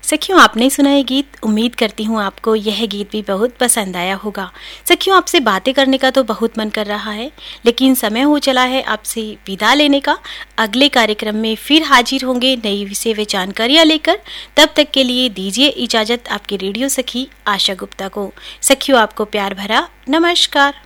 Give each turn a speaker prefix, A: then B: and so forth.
A: सखियों, आपने सुना ये गीत। उम्मीद करती हूँ आपको यह गीत भी बहुत पसंद आया होगा। सखियों, आपसे बातें करने का तो बहुत मन कर रहा है, लेकिन समय हो चला है आपसे विदा लेने का। अगले कार्यक्रम में फिर हाजिर होंगे नई विषय व जानकारियाँ लेकर। तब तक के लिए दीजिए इजाजत आपके रेडियो सखी आशा गुप्ता को। सखियों, आपको प्यार भरा नमस्कार।